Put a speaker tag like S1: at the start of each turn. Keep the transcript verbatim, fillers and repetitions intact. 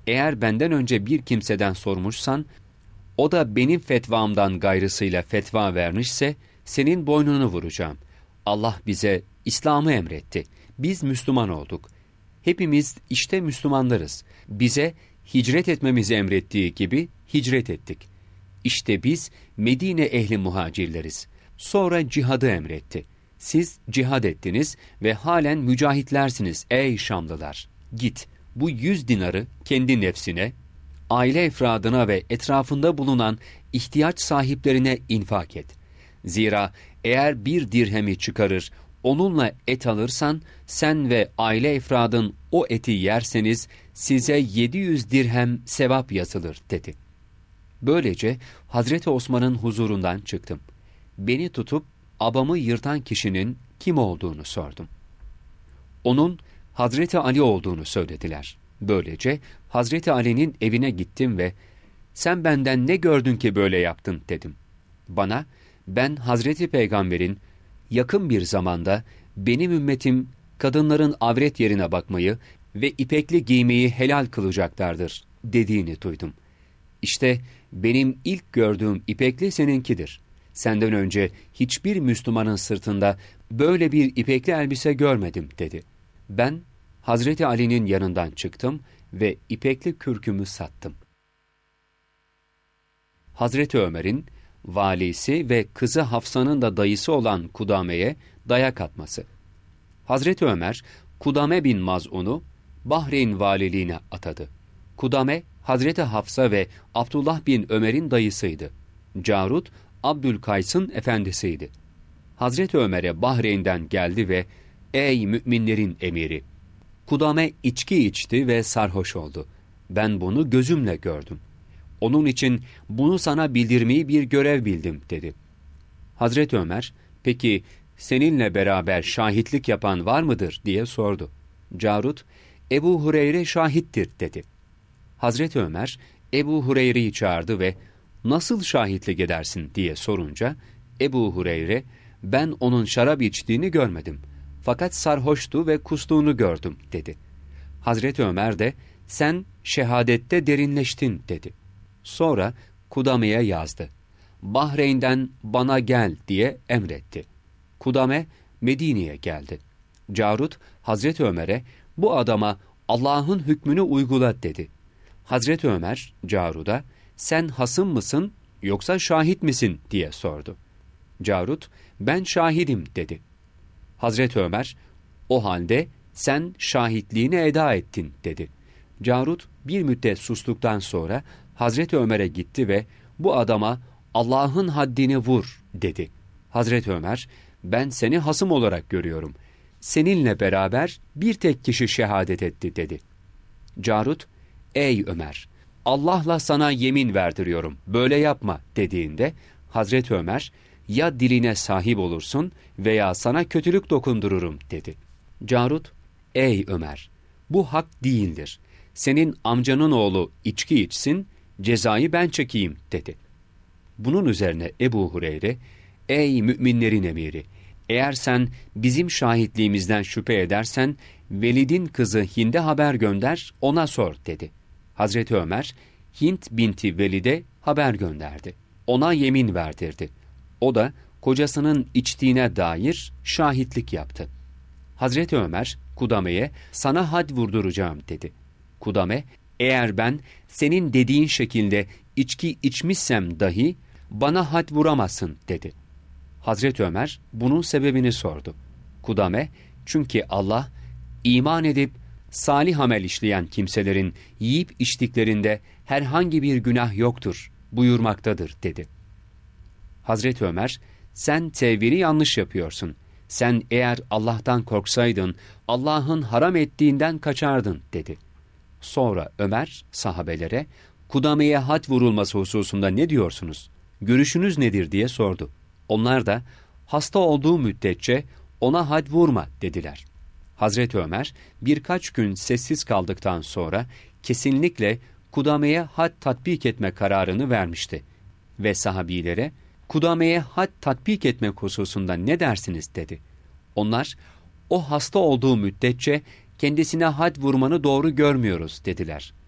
S1: Eğer benden önce bir kimseden sormuşsan, o da benim fetvamdan gayrısıyla fetva vermişse, senin boynunu vuracağım. Allah bize İslam'ı emretti. Biz Müslüman olduk. Hepimiz işte Müslümanlarız. Bize hicret etmemizi emrettiği gibi hicret ettik. İşte biz Medine ehli muhacirleriz. Sonra cihadı emretti. Siz cihad ettiniz ve halen mücahitlersiniz ey Şamlılar. Git, bu yüz dinarı kendi nefsine, aile efradına ve etrafında bulunan ihtiyaç sahiplerine infak et. Zira eğer bir dirhemi çıkarır, onunla et alırsan, sen ve aile efradın o eti yerseniz, size yedi yüz dirhem sevap yazılır dedi. Böylece Hazreti Osman'ın huzurundan çıktım. Beni tutup abamı yırtan kişinin kim olduğunu sordum. Onun Hazreti Ali olduğunu söylediler. Böylece Hazreti Ali'nin evine gittim ve sen benden ne gördün ki böyle yaptın dedim. Bana ben Hazreti Peygamber'in yakın bir zamanda benim ümmetim kadınların avret yerine bakmayı ve ipekli giymeyi helal kılacaklardır dediğini duydum. İşte benim ilk gördüğüm ipekli seninkidir. Senden önce hiçbir Müslümanın sırtında böyle bir ipekli elbise görmedim dedi. Ben Hazreti Ali'nin yanından çıktım ve ipekli kürkümü sattım. Hazreti Ömer'in valisi ve kızı Hafsa'nın da dayısı olan Kudame'ye dayak atması. Hazreti Ömer, Kudame bin Maz'un'u Bahreyn valiliğine atadı. Kudame, Hazreti Hafsa ve Abdullah bin Ömer'in dayısıydı. Carut, Abdülkays'ın efendisiydi. Hazreti Ömer'e Bahreyn'den geldi ve ''Ey müminlerin emiri!'' Kudame içki içti ve sarhoş oldu. Ben bunu gözümle gördüm. Onun için bunu sana bildirmeyi bir görev bildim dedi. Hazreti Ömer, peki seninle beraber şahitlik yapan var mıdır diye sordu. Carut, Ebu Hureyre şahittir dedi. Hazreti Ömer, Ebu Hureyre'yi çağırdı ve nasıl şahitlik edersin diye sorunca, Ebu Hureyre, ben onun şarap içtiğini görmedim. Fakat sarhoştu ve kustuğunu gördüm dedi. Hazreti Ömer de sen şehadette derinleştin dedi. Sonra Kudame'ye yazdı. Bahreyn'den bana gel diye emretti. Kudame Medine'ye geldi. Carut Hazreti Ömer'e bu adama Allah'ın hükmünü uygula dedi. Hazreti Ömer Carut'a sen hasım mısın yoksa şahit misin diye sordu. Carut ben şahidim dedi. Hazreti Ömer o halde sen şahitliğini eda ettin dedi. Carut bir müddet sustuktan sonra Hazreti Ömer'e gitti ve bu adama Allah'ın haddini vur dedi. Hazreti Ömer ben seni hasım olarak görüyorum. Seninle beraber bir tek kişi şehadet etti dedi. Carut ey Ömer Allah'la sana yemin verdiriyorum böyle yapma dediğinde Hazreti Ömer ya diline sahip olursun veya sana kötülük dokundururum dedi. Carut ey Ömer bu hak değildir. Senin amcanın oğlu içki içsin cezayı ben çekeyim dedi. Bunun üzerine Ebu Hureyre ey müminlerin emiri eğer sen bizim şahitliğimizden şüphe edersen Velid'in kızı Hind'e haber gönder ona sor dedi. Hazreti Ömer Hint binti Velid'e haber gönderdi. Ona yemin verdirdi. O da kocasının içtiğine dair şahitlik yaptı. Hazreti Ömer Kudame'ye sana had vurduracağım dedi. Kudame eğer ben senin dediğin şekilde içki içmişsem dahi bana had vuramazsın dedi. Hazreti Ömer bunun sebebini sordu. Kudame çünkü Allah iman edip salih amel işleyen kimselerin yiyip içtiklerinde herhangi bir günah yoktur buyurmaktadır dedi. Hazreti Ömer sen tevili yanlış yapıyorsun. Sen eğer Allah'tan korksaydın Allah'ın haram ettiğinden kaçardın dedi. Sonra Ömer sahabelere Kudame'ye had vurulması hususunda ne diyorsunuz? Görüşünüz nedir diye sordu. Onlar da hasta olduğu müddetçe ona had vurma dediler. Hazreti Ömer birkaç gün sessiz kaldıktan sonra kesinlikle Kudame'ye had tatbik etme kararını vermişti. Ve sahabilere Kudame'ye had tatbik etmek hususunda ne dersiniz dedi. Onlar o hasta olduğu müddetçe kendisine had vurmanı doğru görmüyoruz dediler.